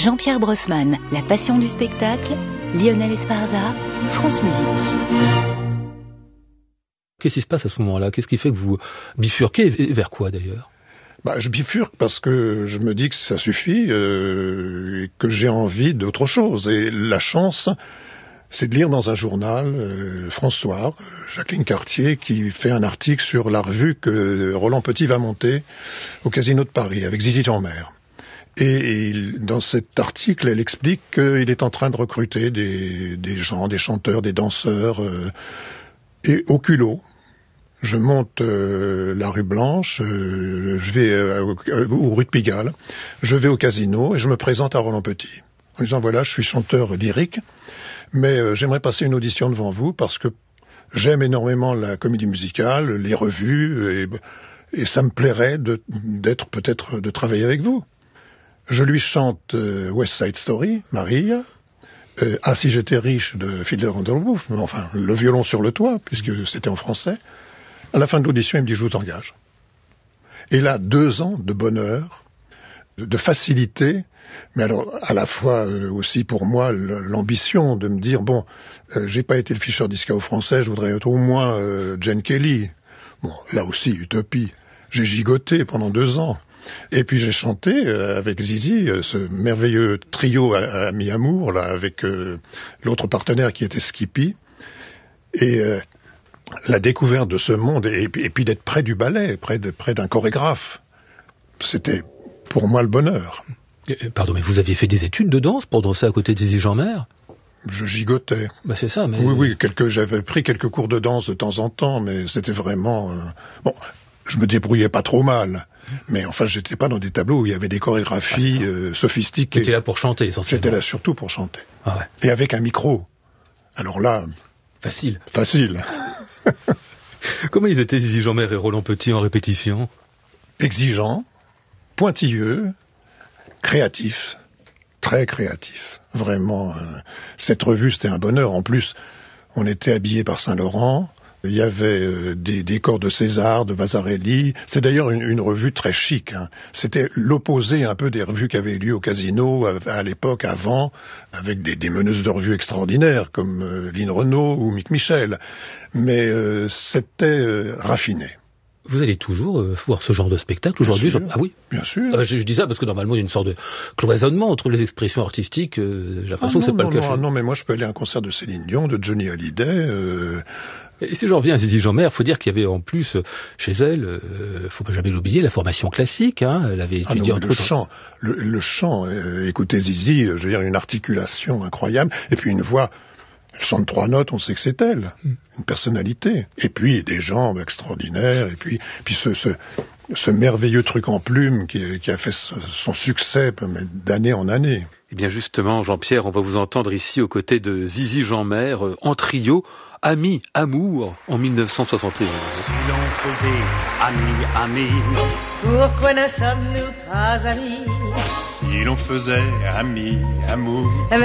Jean-Pierre Brossman, La passion du spectacle, Lionel Esparza, France Musique. Qu'est-ce qui se passe à ce moment-là? Qu'est-ce qui fait que vous bifurquez? Vers quoi d'ailleurs? Je bifurque parce que je me dis que ça suffit, et que j'ai envie d'autre chose. Et la chance, c'est de lire dans un journal François, Jacqueline Cartier, qui fait un article sur la revue que Roland Petit va monter au Casino de Paris avec Zizi Jeanmaire. Et dans cet article, elle explique qu'il est en train de recruter des gens, des chanteurs, des danseurs, et au culot. Je monte la rue Blanche, je vais ou rue de Pigalle, je vais au casino et je me présente à Roland Petit en disant voilà, je suis chanteur lyrique, mais j'aimerais passer une audition devant vous parce que j'aime énormément la comédie musicale, les revues, et ça me plairait de travailler avec vous. Je lui chante West Side Story, Maria, Ah si j'étais riche de Fiddler on the Roof, enfin le violon sur le toit, puisque c'était en français. À la fin de l'audition, il me dit je vous engage. Et là, 2 ans de bonheur, de facilité, mais alors à la fois aussi pour moi l'ambition de me dire bon, j'ai pas été le Fischer Discao français, je voudrais être au moins Gene Kelly. Bon, là aussi utopie. J'ai gigoté pendant 2 ans. Et puis j'ai chanté avec Zizi ce merveilleux trio Ami Amour là avec l'autre partenaire qui était Skippy et la découverte de ce monde et puis d'être près du ballet, près d'un chorégraphe, c'était pour moi le bonheur. Pardon, mais vous aviez fait des études de danse pour danser à côté de Zizi Jeanmaire? Je gigotais. C'est ça, mais... Oui, j'avais pris quelques cours de danse de temps en temps, mais c'était vraiment... je me débrouillais pas trop mal. Mais enfin, j'étais pas dans des tableaux où il y avait des chorégraphies sophistiquées. J'étais là pour chanter, essentiellement. J'étais là surtout pour chanter. Ah ouais. Et avec un micro. Alors là... Facile. Comment ils étaient, Zizi Jeanmaire et Roland Petit, en répétition? Exigeants, pointilleux, créatifs, très créatifs. Vraiment, cette revue, c'était un bonheur. En plus, on était habillés par Saint-Laurent. Il y avait des décors de César, de Vasarely. C'est d'ailleurs une revue très chic. Hein. C'était l'opposé un peu des revues qui avaient lieu au Casino à l'époque, avant, avec des meneuses de revues extraordinaires comme Lynn Renaud ou Mick Michel. Mais c'était raffiné. Vous allez toujours voir ce genre de spectacle aujourd'hui? Ah oui, bien sûr. Je dis ça parce que normalement il y a une sorte de cloisonnement entre les expressions artistiques. J'ai l'impression que c'est pas le cas. Non, mais moi je peux aller à un concert de Céline Dion, de Johnny Hallyday. Et si j'en reviens à Zizi Jeanmaire, faut dire qu'il y avait en plus chez elle, faut pas jamais l'oublier, la formation classique. Hein. Elle avait étudié le chant. Écoutez Zizi, je veux dire une articulation incroyable et puis une voix. Elle chante 3 notes, on sait que c'est elle, une personnalité. Et puis des jambes extraordinaires, et puis ce merveilleux truc en plume qui a fait son succès d'année en année. Eh bien justement, Jean-Pierre, on va vous entendre ici aux côtés de Zizi Jeanmaire, en trio, Ami Amour, en 1971. Si l'on faisait ami, pourquoi ne sommes-nous pas amis? si l'on faisait ami, amour.